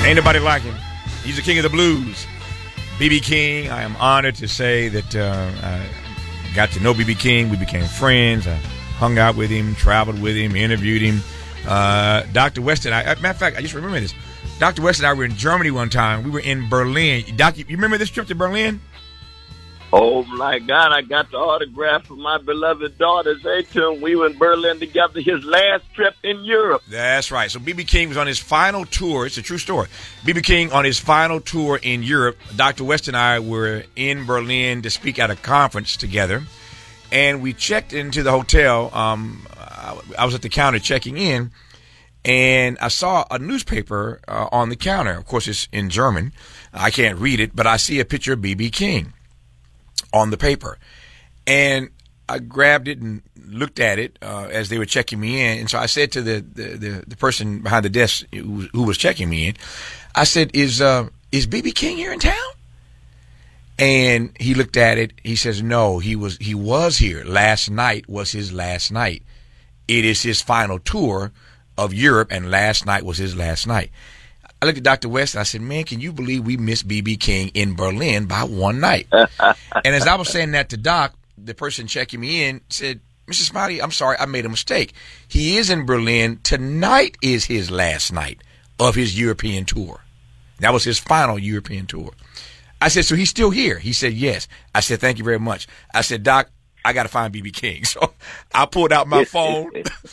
Ain't nobody like him. He's the king of the blues. B.B. King. I am honored to say that I got to know B.B. King. We became friends. I hung out with him, traveled with him, interviewed him. Dr. West and I, matter of fact, I just remember this. Dr. West and I were in Germany one time. We were in Berlin. Doc, you remember this trip to Berlin? Oh, my God, I got the autograph from my beloved daughter, Zaytun. We were in Berlin together, his last trip in Europe. That's right. So B.B. King was on his final tour. It's a true story. B.B. King on his final tour in Europe. Dr. West and I were in Berlin to speak at a conference together. And we checked into the hotel. I was at the counter checking in, and I saw a newspaper on the counter. Of course, it's in German. I can't read it, but I see a picture of B.B. King on the paper. And I grabbed it and looked at it as they were checking me in. And so I said to the person behind the desk who was checking me in, I said, is B.B. King here in town? And he looked at it. He says, no, he was here. Last night was his last night. It is his final tour of Europe, and last night was his last night. I looked at Dr. West and I said, man, can you believe we missed B.B. King in Berlin by one night? And as I was saying that to Doc, the person checking me in said, Mr. Smiley, I'm sorry, I made a mistake. He is in Berlin. Tonight is his last night of his European tour. That was his final European tour. I said, so he's still here? He said, yes. I said, thank you very much. I said, Doc, I got to find B.B. King. So I pulled out my phone.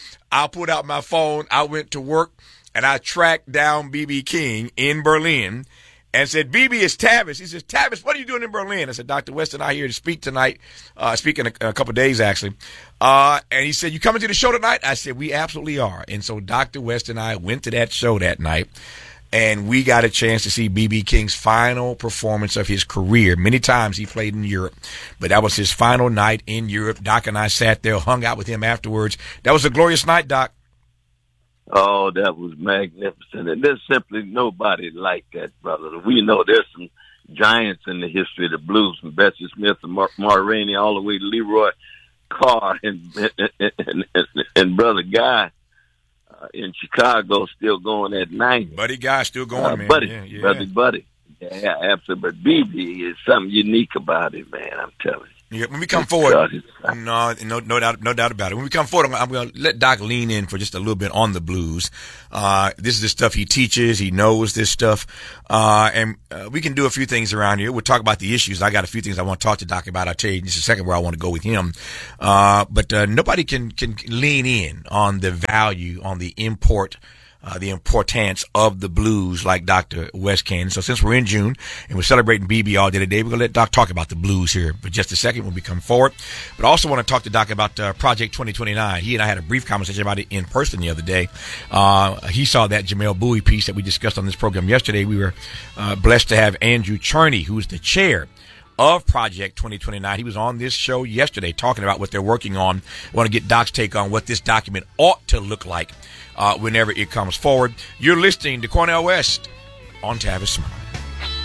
I went to work. And I tracked down B.B. King in Berlin and said, B.B., it's Tavis. He says, Tavis, what are you doing in Berlin? I said, Dr. West and I are here to speak tonight, speak in a couple of days, actually. And he said, you coming to the show tonight? I said, we absolutely are. And so Dr. West and I went to that show that night, and we got a chance to see B.B. King's final performance of his career. Many times he played in Europe, but that was his final night in Europe. Doc and I sat there, hung out with him afterwards. That was a glorious night, Doc. Oh, that was magnificent. And there's simply nobody like that, brother. We know there's some giants in the history of the blues, from Bessie Smith and Ma Rainey all the way to Leroy Carr and Brother Guy in Chicago still going at 90. Buddy Guy still going, man. Buddy, yeah. Buddy. Yeah, absolutely. But BB is something unique about it, man, I'm telling you. Yeah, when we come forward, no doubt about it. When we come forward, I'm going to let Doc lean in for just a little bit on the blues. This is the stuff he teaches. He knows this stuff. And we can do a few things around here. We'll talk about the issues. I got a few things I want to talk to Doc about. I'll tell you in just a second where I want to go with him. But nobody can lean in on the value, on the importance of the blues like Dr. West can. So since we're in June and we're celebrating BB all day today, we're going to let Doc talk about the blues here for just a second when we come forward. But I also want to talk to Doc about Project 2029. He and I had a brief conversation about it in person the other day. He saw that Jamel Bowie piece that we discussed on this program yesterday. We were blessed to have Andrew Cherney, who's the chair of Project 2029. He was on this show yesterday talking about what they're working on. I want to get Doc's take on what this document ought to look like whenever it comes forward. You're listening to Cornel West on Tavis Smiley.